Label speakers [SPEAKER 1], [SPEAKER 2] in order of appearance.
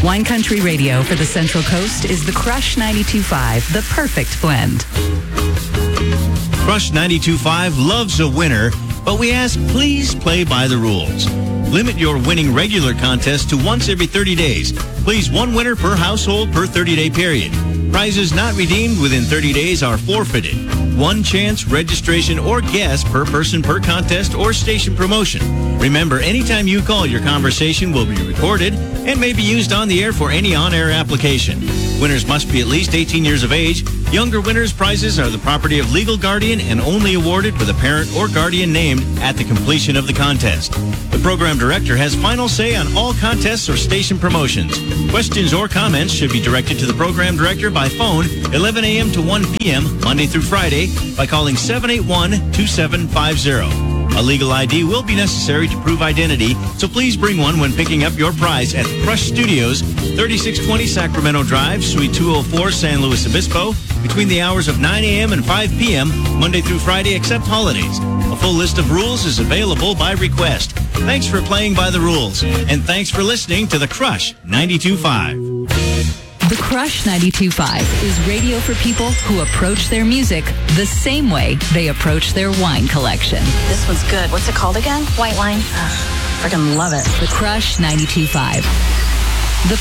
[SPEAKER 1] Wine Country Radio for the Central Coast is the Crush 92.5, the perfect blend.
[SPEAKER 2] Crush 92.5 loves a winner, but we ask, please play by the rules. Limit your winning regular contest to once every 30 days. Please, one winner per household per 30-day period. Prizes not redeemed within 30 days are forfeited. One chance registration or guess per person per contest or station promotion. Remember, anytime you call, your conversation will be recorded and may be used on the air for any on-air application. Winners must be at least 18 years of age. Younger winners' prizes are the property of legal guardian and only awarded with a parent or guardian named at the completion of the contest. The program director has final say on all contests or station promotions. Questions or comments should be directed to the program director by phone 11 a.m. to 1 p.m. Monday through Friday by calling 781-2750. A legal ID will be necessary to prove identity, so please bring one when picking up your prize at Crush Studios, 3620 Sacramento Drive, Suite 204, San Luis Obispo, between the hours of 9 a.m. and 5 p.m., Monday through Friday, except holidays. A full list of rules is available by request. Thanks for playing by the rules, and thanks for listening to the Crush 92.5.
[SPEAKER 1] The Crush 92.5 is radio for people who approach their music the same way they approach their wine collection.
[SPEAKER 3] This one's good. What's it called again? White wine. Freaking love it.
[SPEAKER 1] The Crush 92.5.